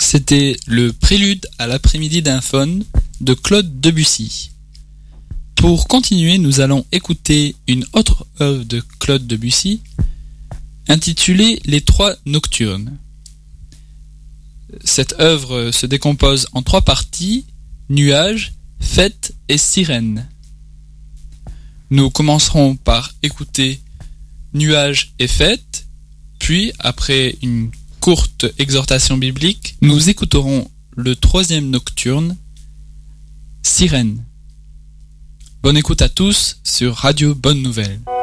C'était le prélude à l'après-midi d'un faune de Claude Debussy. Pour continuer, nous allons écouter une autre œuvre de Claude Debussy intitulée Les Trois Nocturnes. Cette œuvre se décompose en 3 parties, nuages, fêtes et sirènes. Nous commencerons par écouter nuages et fêtes, puis après une courte exhortation biblique, nous écouterons le 3e nocturne, sirène. Bonne écoute à tous sur Radio Bonne Nouvelle.